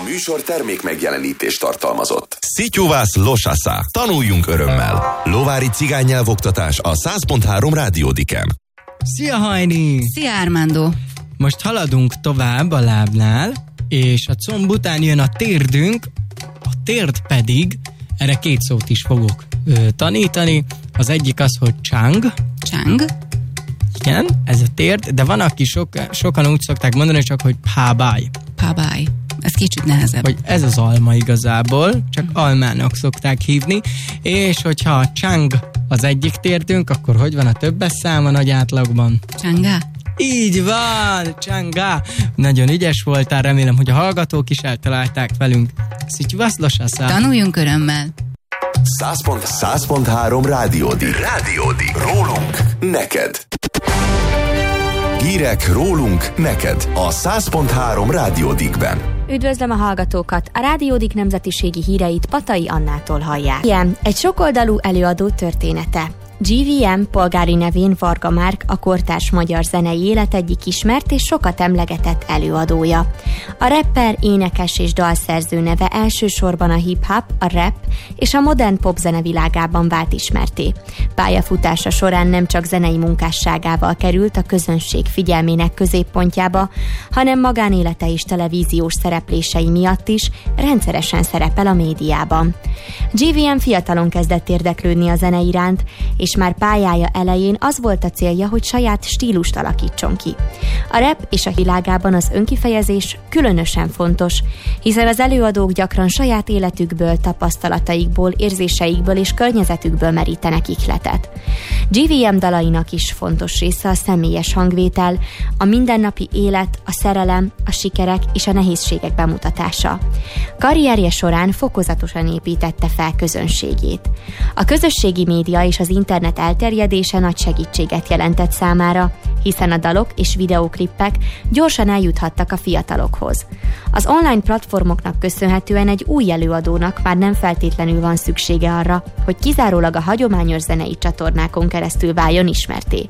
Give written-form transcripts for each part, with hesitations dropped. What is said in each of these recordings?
műsor termék megjelenítést tartalmazott. Szityuvász Losasza. Tanuljunk örömmel. Lovári cigánynyelvoktatás a 100.3 Rádiódiken. Szia Hajni! Szia Armando! Most haladunk tovább a lábnál, és a comb után jön a térdünk, a térd pedig, erre 2 szót is fogok tanítani. Az egyik az, hogy csang. Csang. Igen, ez a térd, de van, aki sokan úgy szokták mondani, csak hogy pábáj. Pábáj. Ez kicsit nehezebb. Hogy ez az alma igazából, csak almának szokták hívni, és hogyha a csang az egyik térdünk, akkor hogy van a többes száma nagy átlagban? Csangá. Így van, csangá. Nagyon ügyes voltál, remélem, hogy a hallgatók is eltalálták velünk. Szityuvász Losasza. Tanuljunk örömmel. 100.3 Rádiódik. Rólunk neked. Hírek rólunk neked a 100.3 Rádiódikben. Üdvözlöm a hallgatókat! A Rádiódik nemzetiségi híreit Patai Annától hallják. Igen, egy sokoldalú előadó története. GVM polgári nevén Varga Márk a kortárs magyar zenei élet egyik ismert és sokat emlegetett előadója. A rapper, énekes és dalszerző neve elsősorban a hip-hop, a rap és a modern popzene világában vált ismertté. Pályafutása során nem csak zenei munkásságával került a közönség figyelmének középpontjába, hanem magánélete és televíziós szereplései miatt is rendszeresen szerepel a médiában. GVM fiatalon kezdett érdeklődni a zene iránt, és már pályája elején az volt a célja, hogy saját stílust alakítson ki. A rap és a világában az önkifejezés különösen fontos, hiszen az előadók gyakran saját életükből, tapasztalataikból, érzéseikből és környezetükből merítenek ihletet. GVM dalainak is fontos része a személyes hangvétel, a mindennapi élet, a szerelem, a sikerek és a nehézségek bemutatása. Karrierje során fokozatosan építette fel közönségét. A közösségi média és az internet elterjedése nagy segítséget jelentett számára, hiszen a dalok és videóklippek gyorsan eljuthattak a fiatalokhoz. Az online platformoknak köszönhetően egy új előadónak már nem feltétlenül van szüksége arra, hogy kizárólag a hagyományos zenei csatornákon keresztül váljon ismertté.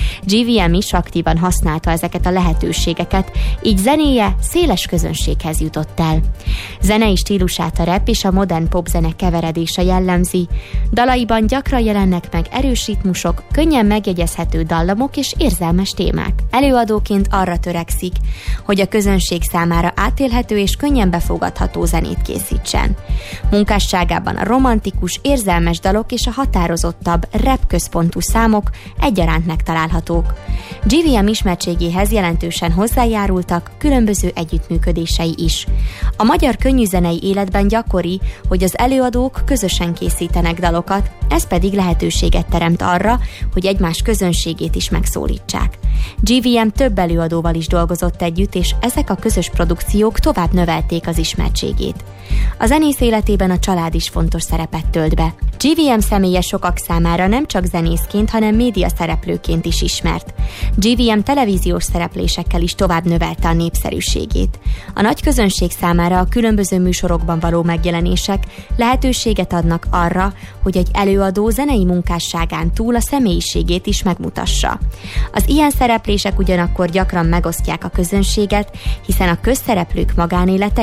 GVM is aktívan használta ezeket a lehetőségeket, így zenéje széles közönséghez jutott el. Zenei stílusát a rap és a modern popzene keveredése jellemzi, dalaiban gyakran jelennek meg erős ritmusok, könnyen megjegyezhető dallamok és érzelmes témák. Előadóként arra törekszik, hogy a közönség számára átélhető és könnyen befogadható zenét készítsen. Munkásságában a romantikus, érzelmes dalok és a határozottabb, rap központú számok egyaránt megtalálhatók. GVM ismertségéhez jelentősen hozzájárultak különböző együttműködései is. A magyar könnyűzenei életben gyakori, hogy az előadók közösen készítenek dalokat, ez pedig lehetőséget teremt arra, hogy egymás közönségét is megszólítsák. GVM több előadóval is dolgozott együtt, és ezek a közös produkciók tovább növelték az ismertségét. A zenész életében a család is fontos szerepet tölt be. GVM személye sokak számára nem csak zenészként, hanem média szereplőként is ismert. GVM televíziós szereplésekkel is tovább növelte a népszerűségét. A nagy közönség számára a különböző műsorokban való megjelenések lehetőséget adnak arra, hogy egy előadó zenei munkásságán túl a személyiségét is megmutassa. Az ilyen szereplések ugyanakkor gyakran megosztják a közönséget, hiszen a közszereplők magánélete